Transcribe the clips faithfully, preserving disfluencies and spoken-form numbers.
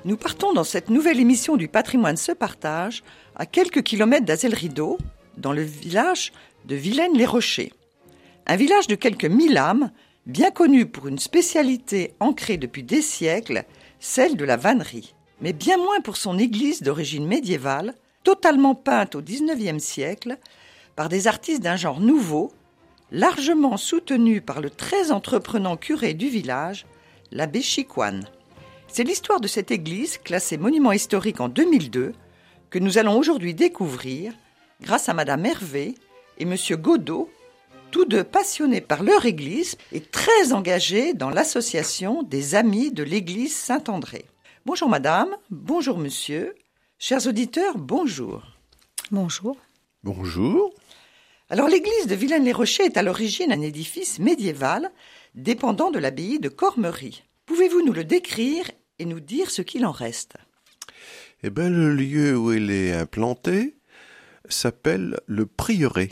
Nous partons dans cette nouvelle émission du Patrimoine se partage à quelques kilomètres d'Azel-Rideau, dans le village de Vilaine-les-Rochers. Un village de quelques mille âmes, bien connu pour une spécialité ancrée depuis des siècles, celle de la vannerie. Mais bien moins pour son église d'origine médiévale, totalement peinte au dix-neuvième siècle, par des artistes d'un genre nouveau, largement soutenu par le très entreprenant curé du village, l'abbé Chicoine. C'est l'histoire de cette église, classée monument historique en deux mille deux, que nous allons aujourd'hui découvrir grâce à Madame Hervé et Monsieur Godot, tous deux passionnés par leur église et très engagés dans l'association des Amis de l'église Saint-André. Bonjour Madame, bonjour Monsieur, chers auditeurs, bonjour. Bonjour. Bonjour. Alors l'église de Vilaine-les-Rochers est à l'origine un édifice médiéval dépendant de l'abbaye de Cormery. Pouvez-vous nous le décrire et nous dire ce qu'il en reste ? Eh bien, le lieu où elle est implantée s'appelle le prieuré.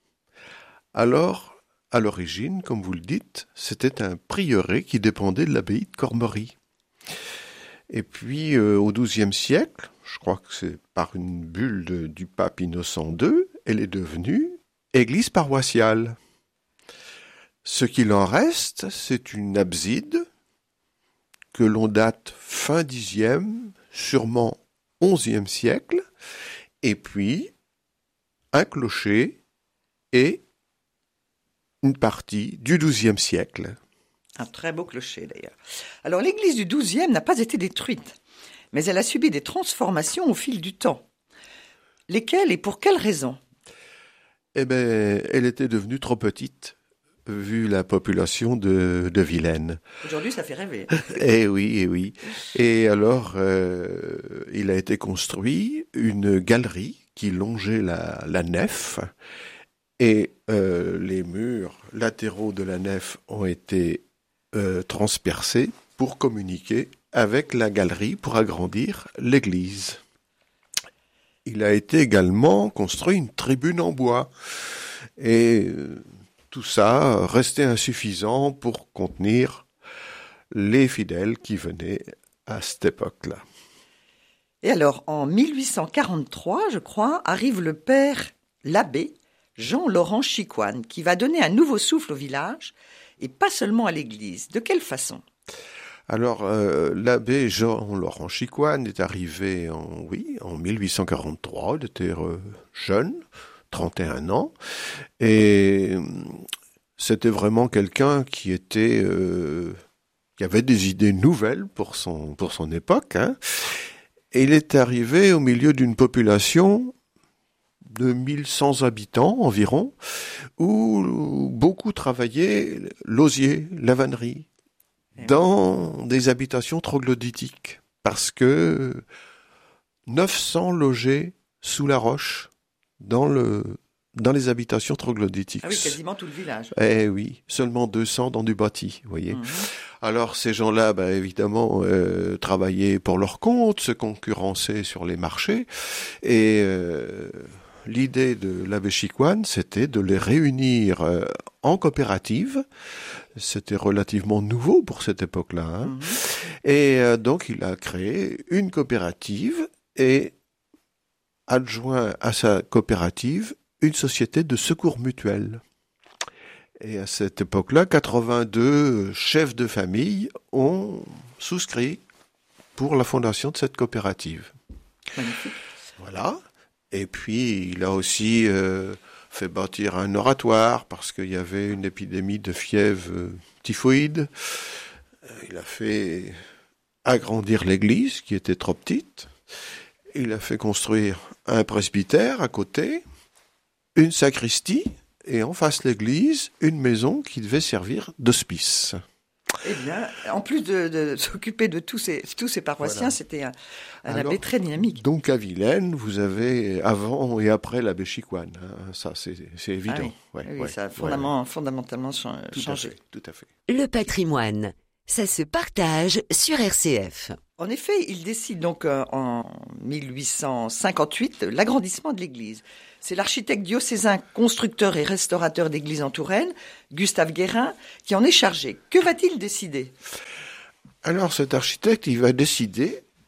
Alors, à l'origine, comme vous le dites, c'était un prieuré qui dépendait de l'abbaye de Cormery. Et puis, euh, au douzième siècle, je crois que c'est par une bulle de, du pape Innocent deux, elle est devenue église paroissiale. Ce qu'il en reste, c'est une abside que l'on date fin dixième, sûrement onzième siècle, et puis un clocher et une partie du douzième siècle. Un très beau clocher d'ailleurs. Alors l'église du douzième n'a pas été détruite, mais elle a subi des transformations au fil du temps. Lesquelles et pour quelles raisons ? Eh bien, elle était devenue trop petite, vu la population de, de Vilaine. Aujourd'hui, ça fait rêver. Eh oui, eh oui. Et alors, euh, il a été construit une galerie qui longeait la, la nef, et euh, les murs latéraux de la nef ont été euh, transpercés pour communiquer avec la galerie pour agrandir l'église. Il a été également construit une tribune en bois, et euh, tout ça restait insuffisant pour contenir les fidèles qui venaient à cette époque-là. Et alors, en mille huit cent quarante-trois, je crois, arrive le père, l'abbé Jean-Laurent Chicoine, qui va donner un nouveau souffle au village, et pas seulement à l'église. De quelle façon ? Alors, euh, l'abbé Jean-Laurent Chicoine est arrivé en, oui, en mille huit cent quarante-trois, il était euh, jeune, trente et un ans, et c'était vraiment quelqu'un qui était, euh, qui avait des idées nouvelles pour son, pour son époque, hein. Et il est arrivé au milieu d'une population de mille cent habitants environ, où beaucoup travaillaient l'osier, la vannerie, dans des habitations troglodytiques, parce que neuf cents logeaient sous la roche dans le dans les habitations troglodytiques. Ah oui, quasiment tout le village. Eh oui, seulement deux cents dans du bâti, vous voyez. Mmh. Alors ces gens-là, bah, évidemment, euh, travaillaient pour leur compte, se concurrençaient sur les marchés, et euh, l'idée de l'abbé Chicoine, c'était de les réunir euh, en coopérative. C'était relativement nouveau pour cette époque-là, hein. Mmh. Et euh, donc il a créé une coopérative et adjoint à sa coopérative une société de secours mutuel. Et à cette époque-là, quatre-vingt-deux chefs de famille ont souscrit pour la fondation de cette coopérative. Magnifique. Voilà. Et puis, il a aussi euh, fait bâtir un oratoire parce qu'il y avait une épidémie de fièvre euh, typhoïde. Il a fait agrandir l'église, qui était trop petite. Il a fait construire un presbytère à côté, une sacristie, et en face de l'église, une maison qui devait servir d'hospice. Eh bien, en plus de, de s'occuper de tous ces, tous ces paroissiens, voilà. C'était un, un Alors, abbé très dynamique. Donc à Vilaine, vous avez avant et après l'abbé Chicoine. Hein, ça, c'est, c'est évident. Ah oui, ouais, oui ouais, ça a ouais, fondamentalement, ouais. fondamentalement changé. Tout à fait, tout à fait. Le patrimoine, ça se partage sur R C F. En effet, il décide donc euh, en mille huit cent cinquante-huit l'agrandissement de l'église. C'est l'architecte diocésain, constructeur et restaurateur d'églises en Touraine, Gustave Guérin, qui en est chargé. Que va-t-il décider ? Alors cet architecte, il va décider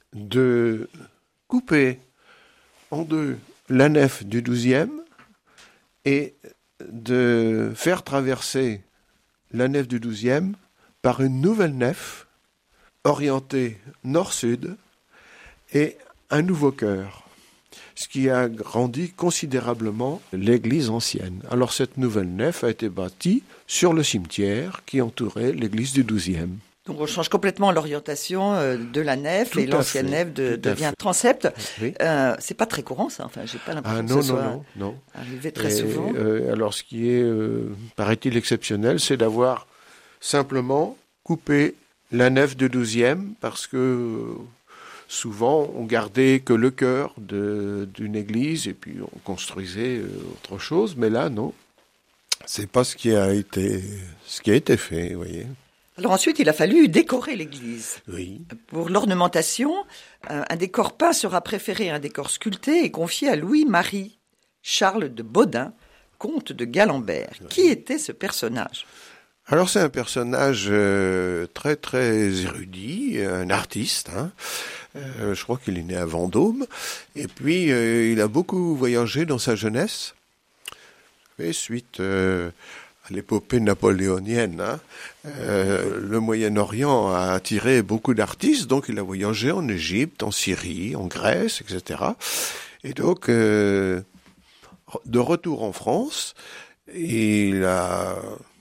de couper en deux la nef du douzième et de faire traverser la nef du douzième par une nouvelle nef orientée nord-sud et un nouveau chœur, ce qui a grandi considérablement l'église ancienne. Alors cette nouvelle nef a été bâtie sur le cimetière qui entourait l'église du douzième. Donc on change complètement l'orientation euh, de la nef Tout et l'ancienne fait, nef de, devient fait. transept. Oui. Euh, c'est pas très courant ça, enfin j'ai pas l'impression Ah que non, ce non, soit non, non. arrivé très Et, souvent. euh, alors ce qui est, euh, paraît-il, exceptionnel, c'est d'avoir simplement coupé la nef du douzième parce que euh, souvent on gardait que le chœur de, d'une église et puis on construisait euh, autre chose, mais là non, c'est pas ce qui a été, ce qui a été fait, vous voyez. Alors ensuite, il a fallu décorer l'église. Oui. Pour l'ornementation, euh, un décor peint sera préféré à un décor sculpté et confié à Louis-Marie Charles de Baudin, comte de Galambert. Oui. Qui était ce personnage ? Alors c'est un personnage euh, très très érudit, un artiste. Hein. Euh, je crois qu'il est né à Vendôme. Et puis euh, il a beaucoup voyagé dans sa jeunesse. Et suite euh, à l'épopée napoléonienne, hein, euh, le Moyen-Orient a attiré beaucoup d'artistes. Donc il a voyagé en Égypte, en Syrie, en Grèce, et cetera. Et donc euh, de retour en France, il a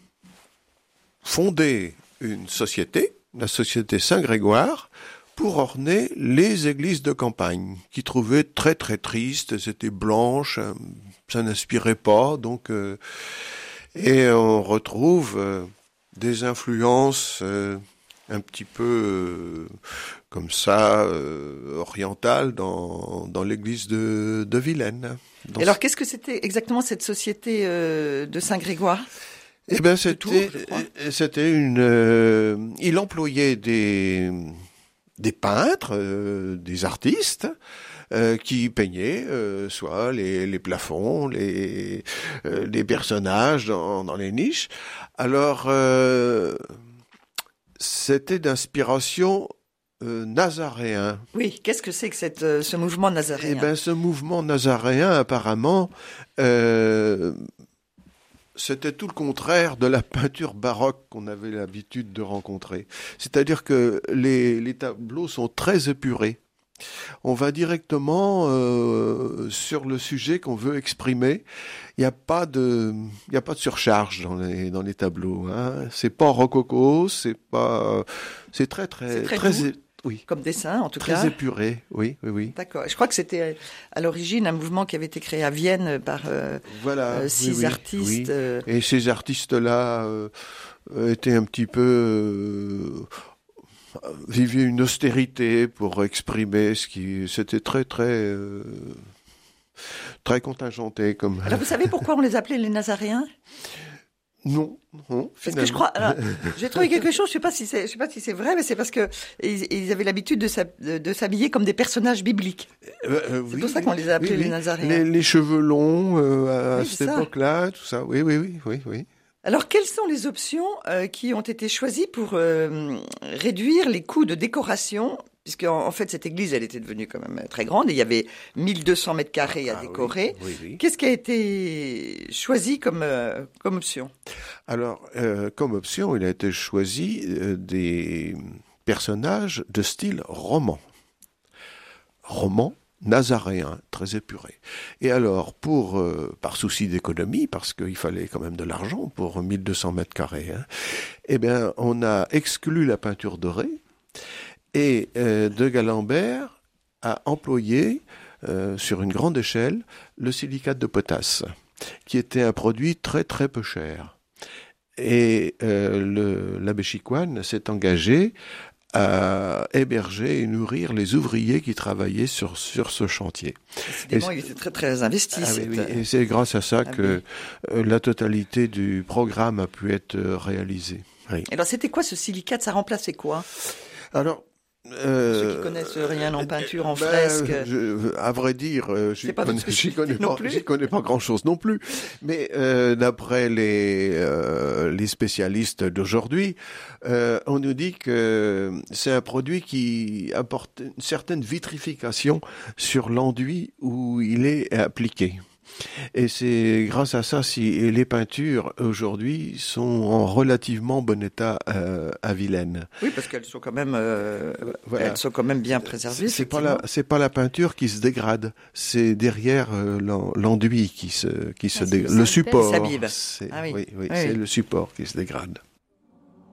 fondé une société, la société Saint-Grégoire, pour orner les églises de campagne, qui trouvaient très très tristes, elles étaient blanches, ça n'inspirait pas, donc euh, et on retrouve euh, des influences euh, un petit peu euh, comme ça euh, orientales dans dans l'église de de Vilaine. Et alors qu'est-ce que c'était exactement cette société euh, de Saint-Grégoire ? Eh ben c'était c'était une euh, il employait des des peintres, euh, des artistes euh, qui peignaient euh, soit les les plafonds, les euh, les personnages dans dans les niches. Alors euh, c'était d'inspiration euh, nazaréen. Oui, qu'est-ce que c'est que cette euh, ce mouvement nazaréen ? Eh ben ce mouvement nazaréen apparemment euh, c'était tout le contraire de la peinture baroque qu'on avait l'habitude de rencontrer. C'est-à-dire que les, les tableaux sont très épurés. On va directement euh, sur le sujet qu'on veut exprimer. Il n'y a pas de, il y a pas de surcharge dans les dans les tableaux. Hein. C'est pas rococo, c'est pas, c'est très très c'est très, très doux, é... oui. Comme dessin en tout très cas. Très épuré, oui, oui, oui. D'accord. Je crois que c'était à l'origine un mouvement qui avait été créé à Vienne par euh, voilà, euh, six oui, oui, artistes. Oui. Euh... Et ces artistes-là euh, étaient un petit peu euh, vivaient une austérité pour exprimer ce qui, c'était très très euh, très contingenté comme. Alors vous savez pourquoi on les appelait les Nazaréens ? Non, non. Parce que je crois. Alors, j'ai trouvé quelque chose. Je sais pas si c'est, je sais pas si c'est vrai, mais c'est parce que ils, ils avaient l'habitude de, de, de s'habiller comme des personnages bibliques. Euh, euh, c'est oui, pour ça qu'on les a appelés oui, les oui. Nazaréens. Les, les cheveux longs euh, à oui, cette époque-là, tout ça. Oui, oui, oui, oui, oui. Alors, quelles sont les options euh, qui ont été choisies pour euh, réduire les coûts de décoration ? Puisque en, en fait, cette église, elle était devenue quand même très grande et il y avait mille deux cents mètres carrés à ah, décorer. Oui, oui, oui. Qu'est-ce qui a été choisi comme, euh, comme option ? Alors, euh, comme option, il a été choisi euh, des personnages de style roman. Roman nazaréen, très épuré. Et alors, pour euh, par souci d'économie, parce qu'il fallait quand même de l'argent pour mille deux cents mètres carrés, hein, eh bien, on a exclu la peinture dorée. Et euh, de Galambert a employé, euh, sur une grande échelle, le silicate de potasse, qui était un produit très très peu cher. Et euh, le, l'abbé Chicoine s'est engagé à héberger et nourrir les ouvriers qui travaillaient sur, sur ce chantier. Décidément, il était très très investi. Ah, cette... oui, oui. Et c'est grâce à ça ah, que oui. euh, la totalité du programme a pu être euh, réalisée. Oui. Alors c'était quoi ce silicate ? Ça remplaçait quoi ? Alors, Euh, Ceux qui connaissent rien en peinture, en ben, fresque. je, à vrai dire, euh, j'y C'est pas connais, votre j'y connais spécialité non pas, plus. j'y connais pas grand-chose non plus. Mais euh, d'après les euh, les spécialistes d'aujourd'hui, euh, on nous dit que c'est un produit qui apporte une certaine vitrification sur l'enduit où il est appliqué. Et c'est grâce à ça si les peintures aujourd'hui sont en relativement bon état euh, à Vilaine. Oui, parce qu'elles sont quand même, euh, Voilà. elles sont quand même bien préservées. C'est pas la, c'est pas la peinture qui se dégrade, c'est derrière euh, l'en- l'enduit qui se, qui se Ah, dégrade. c'est Le ça, support. s'abîme. C'est, Ah oui. oui, oui, Oui, c'est oui. le support qui se dégrade.